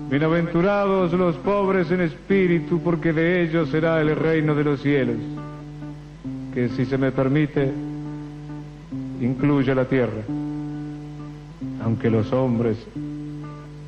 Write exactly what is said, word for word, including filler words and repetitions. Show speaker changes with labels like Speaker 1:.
Speaker 1: Bienaventurados los pobres en espíritu, porque de ellos será el reino de los cielos, que, si se me permite, incluye la tierra, aunque los hombres